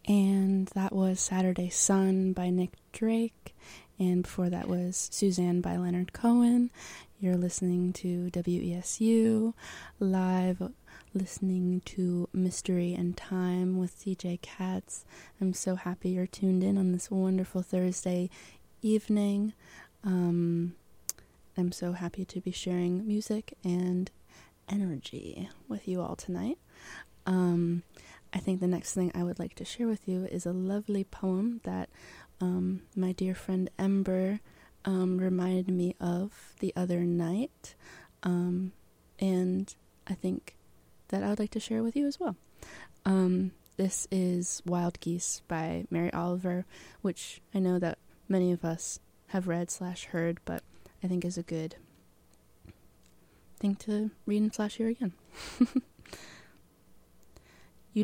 And that was Saturday Sun by Nick Drake. And before that was Suzanne by Leonard Cohen. You're listening to WESU, live listening to Mystery and Time with DJ Katz. I'm so happy you're tuned in on this wonderful Thursday evening. I'm so happy to be sharing music and energy with you all tonight. I think the next thing I would like to share with you is a lovely poem that my dear friend Ember reminded me of the other night, and I think that I would like to share with you as well. This is Wild Geese by Mary Oliver, which I know that many of us have read/heard, but I think is a good thing to read and / hear again. You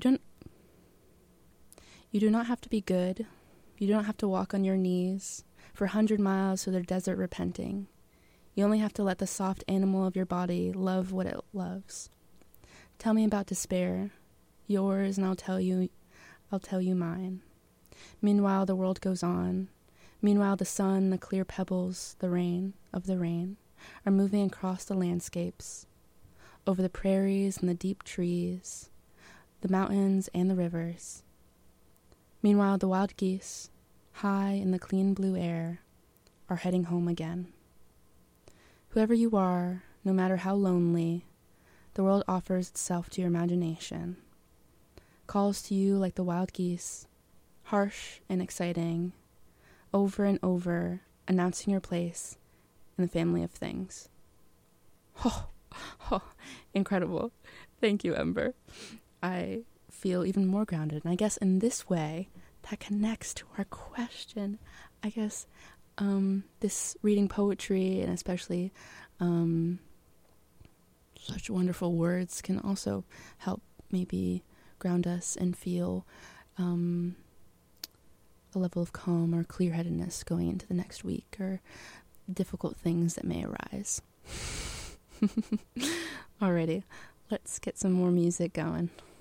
do not have to be good. You don't have to walk on your knees for 100 miles through the desert repenting. You only have to let the soft animal of your body love what it loves. Tell me about despair, yours, and I'll tell you mine. Meanwhile, the world goes on. Meanwhile, the sun, the clear pebbles, the rain are moving across the landscapes, over the prairies and the deep trees, the mountains and the rivers. Meanwhile, the wild geese, high in the clean blue air, are heading home again. Whoever you are, no matter how lonely, the world offers itself to your imagination, calls to you like the wild geese, harsh and exciting, over and over, announcing your place in the family of things. Oh, incredible. Thank you, Ember. I feel even more grounded, and I guess in this way that connects to our question. I guess this reading poetry and especially such wonderful words can also help maybe ground us and feel a level of calm or clear-headedness going into the next week or difficult things that may arise. Alrighty, let's get some more music going.